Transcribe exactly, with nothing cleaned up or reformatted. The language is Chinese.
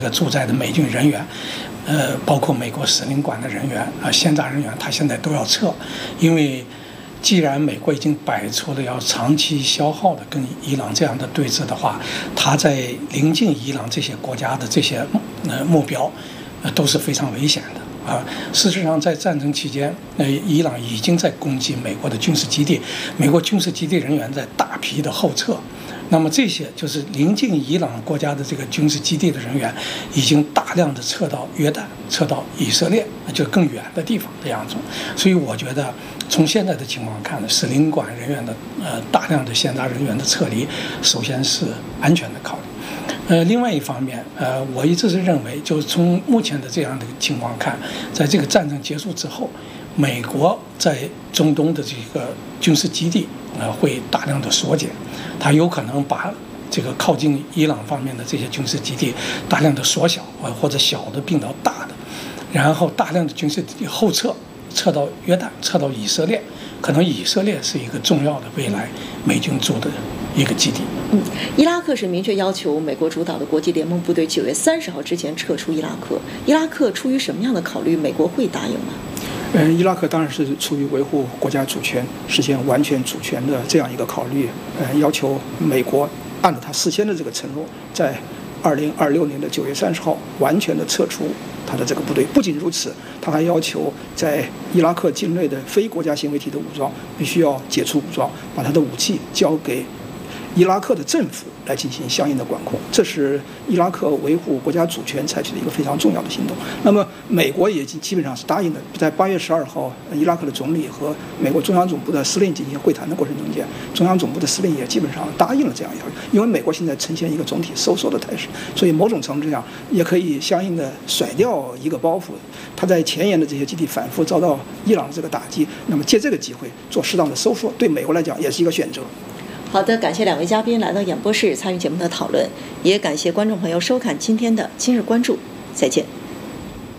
驻在的美军人员，呃，包括美国使领馆的人员啊、现扎人员，他现在都要撤，因为既然美国已经摆出了要长期消耗的跟伊朗这样的对峙的话，他在临近伊朗这些国家的这些呃目标，呃都是非常危险的啊。事实上，在战争期间，呃，伊朗已经在攻击美国的军事基地，美国军事基地人员在大批的后撤。那么这些就是临近伊朗国家的这个军事基地的人员，已经大量的撤到约旦、撤到以色列，就更远的地方这样子。所以我觉得，从现在的情况看呢，使领馆人员的呃大量的现扎人员的撤离，首先是安全的考虑。呃，另外一方面，呃，我一直是认为，就是从目前的这样的情况看，在这个战争结束之后，美国在中东的这个军事基地，呃，会大量的缩减。它有可能把这个靠近伊朗方面的这些军事基地大量的缩小，或者小的并到大的，然后大量的军事基地后撤，撤到约旦，撤到以色列，可能以色列是一个重要的未来美军驻的一个基地。 嗯，伊拉克是明确要求美国主导的国际联盟部队九月三十号之前撤出伊拉克。伊拉克出于什么样的考虑，美国会答应吗？ 嗯，伊拉克当然是出于维护国家主权、实现完全主权的这样一个考虑，呃，要求美国按照他事先的这个承诺，在二零二六年的九月三十号完全的撤出他的这个部队。不仅如此，他还要求在伊拉克境内的非国家行为体的武装必须要解除武装，把他的武器交给伊拉克的政府来进行相应的管控，这是伊拉克维护国家主权采取的一个非常重要的行动。那么，美国也基本上是答应的，在八月十二号，伊拉克的总理和美国中央总部的司令进行会谈的过程中间，中央总部的司令也基本上答应了这样要求。因为美国现在呈现一个总体收缩的态势，所以某种程度上也可以相应的甩掉一个包袱。他在前沿的这些基地反复遭到伊朗的这个打击，那么借这个机会做适当的收缩，对美国来讲也是一个选择。 好的，感谢两位嘉宾来到演播室参与节目的讨论，也感谢观众朋友收看今天的今日关注，再见。